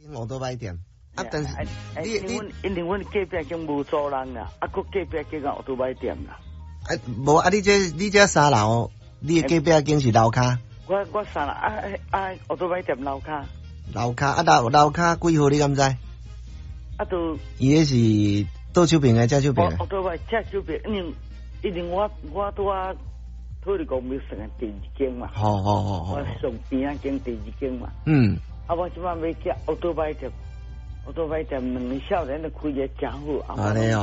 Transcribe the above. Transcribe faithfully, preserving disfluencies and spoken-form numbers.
奥多摆店。啊，但是你你因为阮隔壁间无租人啦，啊，佮隔壁间个奥多摆店啦。 啊，无啊，你这你这三楼，你隔壁间是楼骹？ 我我三楼啊啊，奥多摆店楼骹。 楼骹啊，楼楼骹几号你敢知？ 啊，都伊迄是倒手边个，正手边个。 奥多摆正手边，因为因为我我拄啊。土地公庙算个第二间嘛， 好好好好， 我上边啊间第二间嘛， 嗯， 啊我即摆要叫奥多摆店，奥多摆店两个少年都开个真好， 安尼哦。